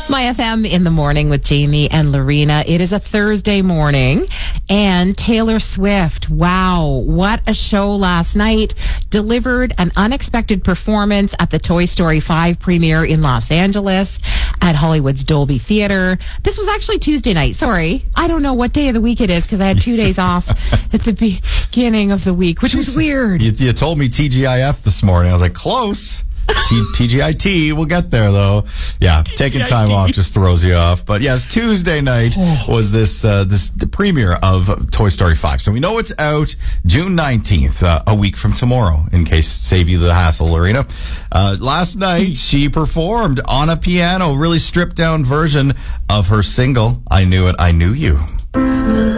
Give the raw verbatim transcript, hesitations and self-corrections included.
My F M in the morning with Jamie and Lorena. It is a Thursday morning, and Taylor Swift, wow, what a show last night. Delivered an unexpected performance at the Toy Story five premiere in Los Angeles at Hollywood's Dolby Theater. This was actually Tuesday night. Sorry, I don't know what day of the week it is because I had two days off at the beginning of the week, which was weird. You, you told me T G I F this morning. I was like, close. T- TGIT, we'll get there though. Yeah, taking time off just throws you off. But yes, Tuesday night was this uh, this premiere of Toy Story five. So we know it's out June nineteenth, uh, a week from tomorrow, in case save you the hassle, Lorena. Uh, last night, she performed on a piano, really stripped down version of her single, I Knew It, I Knew You.